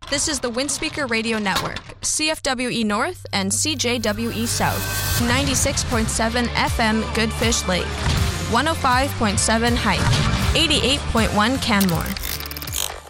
This is the Windspeaker Radio Network, CFWE North and CJWE South, 96.7 FM Goodfish Lake, 105.7 Hype, 88.1 Canmore.